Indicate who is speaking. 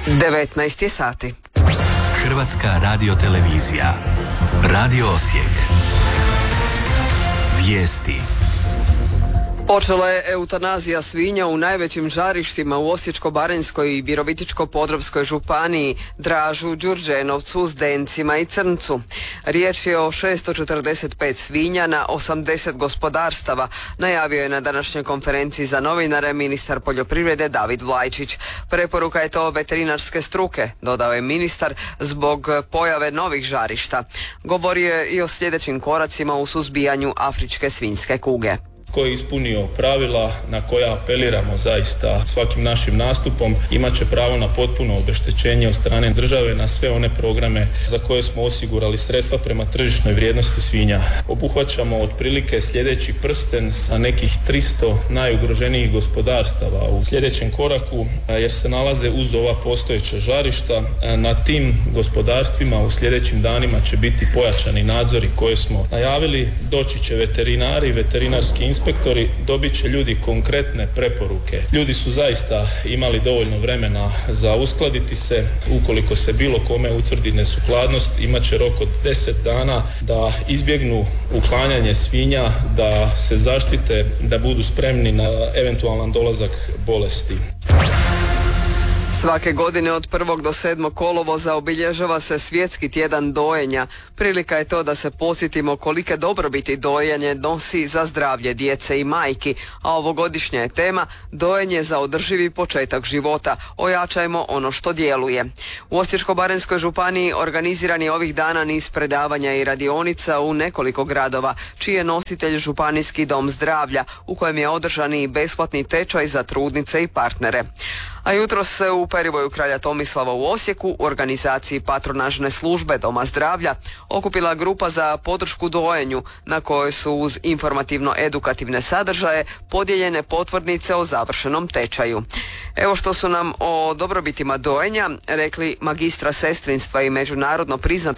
Speaker 1: 19 je sati.
Speaker 2: Hrvatska radiotelevizija. Radio Osijek. Vijesti.
Speaker 1: Počela je eutanazija svinja u najvećim žarištima u Osječko-baranjskoj i Virovitičko-podravskoj županiji, Dražu, Đurđenovcu, Zdencima i Crncu. Riječ je o 645 svinja na 80 gospodarstava, najavio je na današnjoj konferenciji za novinare ministar poljoprivrede David Vlajčić. Preporuka je to veterinarske struke, dodao je ministar, zbog pojave novih žarišta. Govorio je i o sljedećim koracima u suzbijanju afričke svinjske kuge.
Speaker 3: Koji je ispunio pravila na koja apeliramo zaista svakim našim nastupom, imat će pravo na potpuno obeštećenje od strane države na sve one programe za koje smo osigurali sredstva prema tržišnoj vrijednosti svinja. Obuhvaćamo otprilike sljedeći prsten sa nekih 300 najugroženijih gospodarstava u sljedećem koraku, jer se nalaze uz ova postojeća žarišta. Na tim gospodarstvima u sljedećim danima će biti pojačani nadzori koje smo najavili. Doći će veterinari i veterinarski inspektori, dobit će ljudi konkretne preporuke. Ljudi su zaista imali dovoljno vremena za uskladiti se. Ukoliko se bilo kome utvrdi nesukladnost, imat će rok od 10 dana da izbjegnu uklanjanje svinja, da se zaštite, da budu spremni na eventualan dolazak bolesti.
Speaker 1: Svake godine od 1. do 7. kolovoza obilježava se Svjetski tjedan dojenja. Prilika je to da se podsjetimo kolike dobrobiti dojenje nosi za zdravlje djece i majki, a ovogodišnja je tema dojenje za održivi početak života. Ojačajmo ono što djeluje. U Osječko-baranjskoj županiji organiziran je ovih dana niz predavanja i radionica u nekoliko gradova, čiji je nositelj Županijski dom zdravlja, u kojem je održan i besplatni tečaj za trudnice i partnere. A jutros se u Perivoju kralja Tomislava u Osijeku u organizaciji patronažne službe Doma zdravlja okupila grupa za podršku dojenju, na kojoj su uz informativno-edukativne sadržaje podijeljene potvrdnice o završenom tečaju. Evo što su nam o dobrobitima dojenja rekli magistra sestrinstva i međunarodno priznata